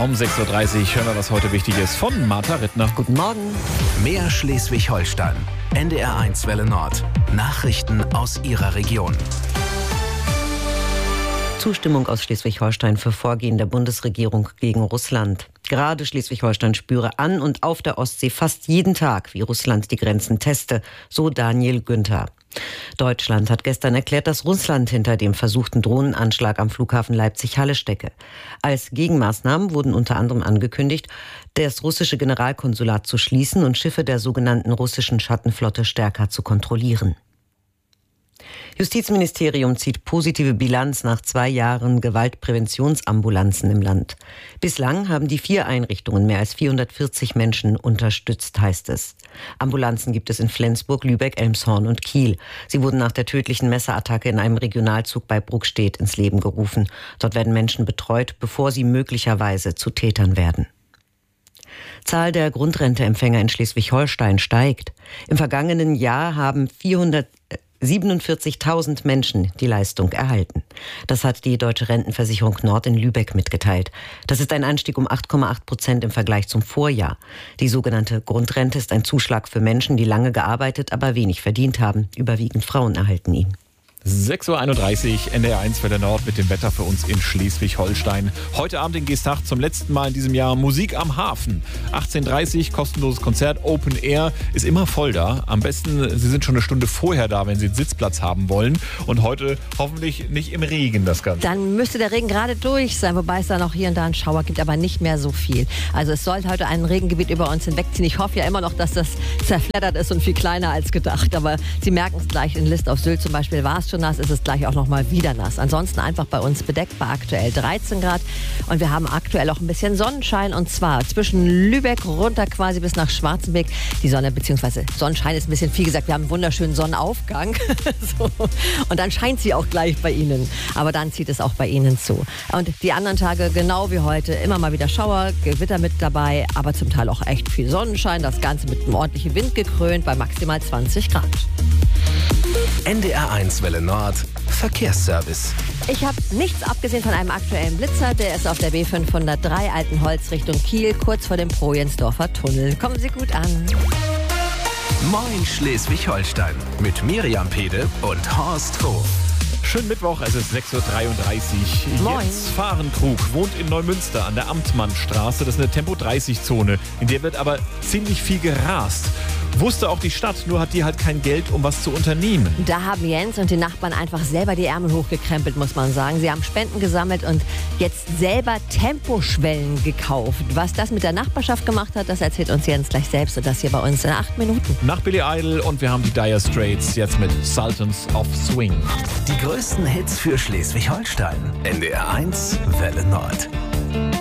Um 6.30 Uhr hören wir, was heute wichtig ist, von Martha Rittner. Guten Morgen. Mehr Schleswig-Holstein. NDR1 Welle Nord. Nachrichten aus Ihrer Region. Zustimmung aus Schleswig-Holstein für Vorgehen der Bundesregierung gegen Russland. Gerade Schleswig-Holstein spüre an und auf der Ostsee fast jeden Tag, wie Russland die Grenzen teste, so Daniel Günther. Deutschland hat gestern erklärt, dass Russland hinter dem versuchten Drohnenanschlag am Flughafen Leipzig-Halle stecke. Als Gegenmaßnahmen wurden unter anderem angekündigt, das russische Generalkonsulat zu schließen und Schiffe der sogenannten russischen Schattenflotte stärker zu kontrollieren. Justizministerium zieht positive Bilanz nach 2 Jahren Gewaltpräventionsambulanzen im Land. Bislang haben die 4 Einrichtungen mehr als 440 Menschen unterstützt, heißt es. Ambulanzen gibt es in Flensburg, Lübeck, Elmshorn und Kiel. Sie wurden nach der tödlichen Messerattacke in einem Regionalzug bei Bruckstedt ins Leben gerufen. Dort werden Menschen betreut, bevor sie möglicherweise zu Tätern werden. Zahl der Grundrenteempfänger in Schleswig-Holstein steigt. Im vergangenen Jahr haben 47.000 Menschen die Leistung erhalten. Das hat die Deutsche Rentenversicherung Nord in Lübeck mitgeteilt. Das ist ein Anstieg um 8,8% im Vergleich zum Vorjahr. Die sogenannte Grundrente ist ein Zuschlag für Menschen, die lange gearbeitet, aber wenig verdient haben. Überwiegend Frauen erhalten ihn. 6.31 Uhr, NDR1 Welle Nord mit dem Wetter für uns in Schleswig-Holstein. Heute Abend in Geesthacht zum letzten Mal in diesem Jahr Musik am Hafen. 18.30 Uhr, kostenloses Konzert, Open Air, ist immer voll da. Am besten, Sie sind schon eine Stunde vorher da, wenn Sie einen Sitzplatz haben wollen. Und heute hoffentlich nicht im Regen das Ganze. Dann müsste der Regen gerade durch sein, wobei es dann auch hier und da einen Schauer gibt, aber nicht mehr so viel. Also es sollte heute ein Regengebiet über uns hinwegziehen. Ich hoffe ja immer noch, dass das zerfleddert ist und viel kleiner als gedacht. Aber Sie merken es gleich, in List auf Sylt zum Beispiel war es schon nass, ist es gleich auch noch mal wieder nass. Ansonsten einfach bei uns bedeckt bei aktuell 13 Grad. Und wir haben aktuell auch ein bisschen Sonnenschein. Und zwar zwischen Lübeck runter quasi bis nach Schwarzenberg. Die Sonne, beziehungsweise Sonnenschein ist ein bisschen viel gesagt. Wir haben einen wunderschönen Sonnenaufgang. So. Und dann scheint sie auch gleich bei Ihnen. Aber dann zieht es auch bei Ihnen zu. Und die anderen Tage, genau wie heute, immer mal wieder Schauer, Gewitter mit dabei. Aber zum Teil auch echt viel Sonnenschein. Das Ganze mit einem ordentlichen Wind gekrönt bei maximal 20 Grad. NDR1 Welle Nord. Verkehrsservice. Ich habe nichts abgesehen von einem aktuellen Blitzer. Der ist auf der B503 Altenholz Richtung Kiel, kurz vor dem Projensdorfer Tunnel. Kommen Sie gut an. Moin Schleswig-Holstein. Mit Miriam Pede und Horst Hof. Schönen Mittwoch, es ist 6.33 Uhr. Moin. Jens Fahrenkrug wohnt in Neumünster an der Amtmannstraße. Das ist eine Tempo-30-Zone. In der wird aber ziemlich viel gerast. Wusste auch die Stadt, nur hat die halt kein Geld, um was zu unternehmen. Da haben Jens und die Nachbarn einfach selber die Ärmel hochgekrempelt, muss man sagen. Sie haben Spenden gesammelt und jetzt selber Temposchwellen gekauft. Was das mit der Nachbarschaft gemacht hat, das erzählt uns Jens gleich selbst und das hier bei uns in 8 Minuten. Nach Billy Idol und wir haben die Dire Straits jetzt mit Sultans of Swing. Die größten Hits für Schleswig-Holstein. NDR1 Welle Nord.